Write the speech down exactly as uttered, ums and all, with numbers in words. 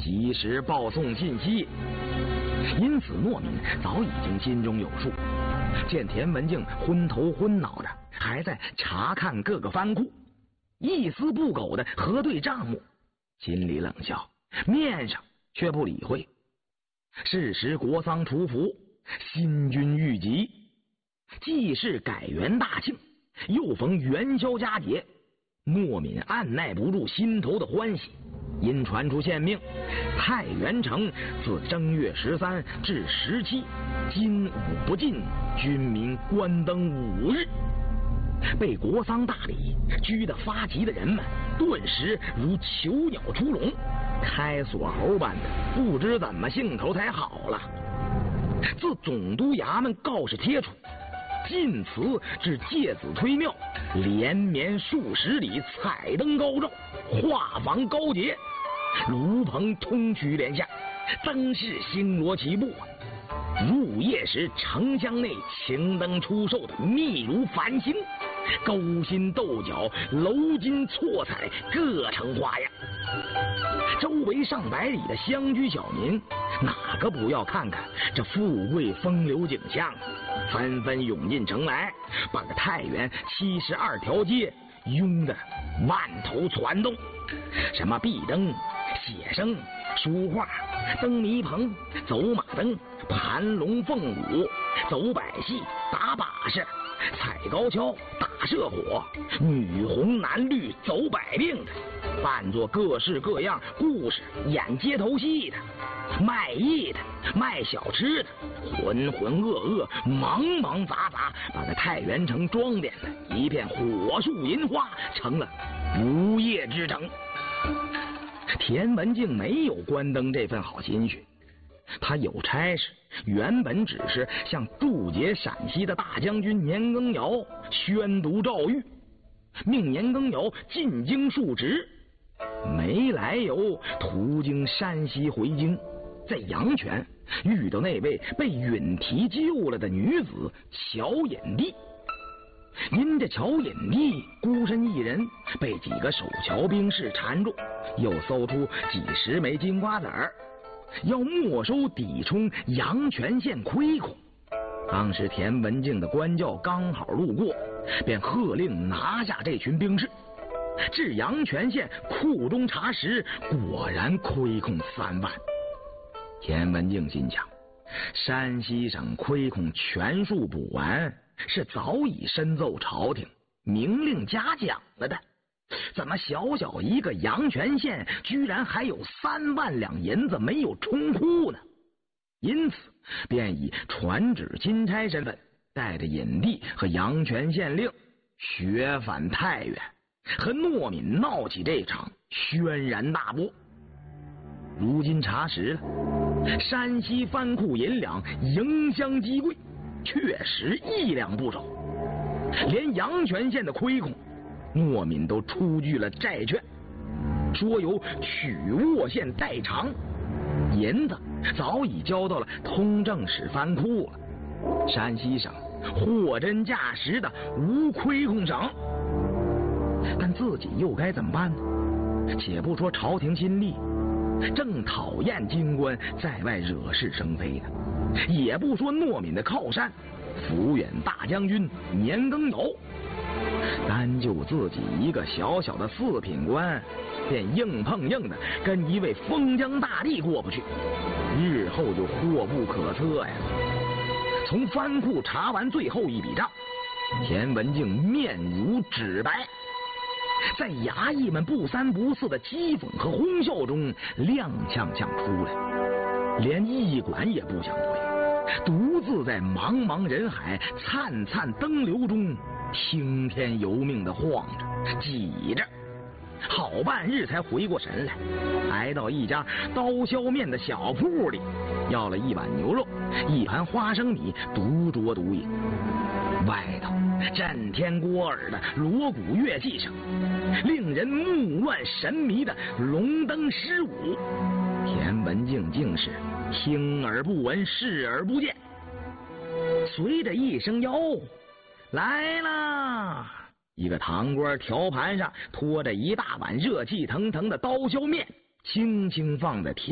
及时报送信息。因此诺敏早已经心中有数，见田文镜昏头昏脑的还在查看各个藩库，一丝不苟的核对账目，心里冷笑，面上却不理会。是时国丧除服，新君遇疾，既是改元大庆，又逢元宵佳节，诺敏按耐不住心头的欢喜，因传出县命，太原城自正月十三至十七，金午不进，军民关灯五日。被国丧大礼拘得发急的人们，顿时如囚鸟出笼，开锁猴般的不知怎么兴头才好了。自总督衙门告示贴出，晋祠至介子推庙，连绵数十里，彩灯高照，画舫高洁，炉棚通衢连下，灯饰星罗棋布。入夜时，城乡内擎灯出售的密如繁星，勾心斗角，镂金错彩，各成花样。周围上百里的乡居小民，哪个不要看看这富贵风流景象？纷纷涌进城来，把个太原七十二条街拥得万头攒动。什么壁灯、写生、书画、灯谜棚、走马灯、盘龙凤舞、走百戏、打把式、踩高跷、打射火，女红男绿走百病的，扮作各式各样故事，演街头戏的，卖艺的，卖小吃的，浑浑噩噩，忙忙杂杂，把这太原城装点的一片火树银花，成了无业之城。田文镜没有关灯这份好心绪，他有差事，原本只是向驻节陕西的大将军年羹尧宣读诏谕，命年羹尧进京述职。没来由途经山西回京，在阳泉遇到那位被允提救了的女子乔隐娣。因这乔隐娣孤身一人，被几个守桥兵士缠住，又搜出几十枚金瓜子儿，要没收抵充阳泉县亏空。当时田文镜的官教刚好路过，便喝令拿下这群兵士。至阳泉县库中查实，果然亏空三万。田文镜心想，山西省亏空全数补完，是早已申奏朝廷，明令嘉奖了的。怎么小小一个阳泉县，居然还有三万两银子没有充库呢？因此，便以传旨钦差身份，带着隐娣和阳泉县令学返太原，和诺敏闹起这场轩然大波。如今查实了，山西藩库银两迎相击贵，确实一两不少。连阳泉县的亏空，诺敏都出具了债券，说由曲沃县代偿，银子早已交到了通政使藩库了。山西省货真价实的无亏空省，但自己又该怎么办呢？且不说朝廷新吏正讨厌京官在外惹是生非的，也不说诺敏的靠山抚远大将军年羹尧，单就自己一个小小的四品官，便硬碰硬的跟一位封疆大吏过不去，日后就祸不可测呀。从藩库查完最后一笔账，田文镜面如纸白，在衙役们不三不四的讥讽和哄笑中踉跄跄出来，连驿馆也不想回，独自在茫茫人海、灿灿灯流中听天由命的晃着挤着，好半日才回过神来，来到一家刀削面的小铺里，要了一碗牛肉，一盘花生米，独酌独饮。外头震天聒耳的锣鼓乐器声，令人目乱神迷的龙灯狮舞，田文镜竟是听而不闻，视而不见。随着一声吆喝，来啦！一个堂官条盘上托着一大碗热气腾腾的刀削面，轻轻放在田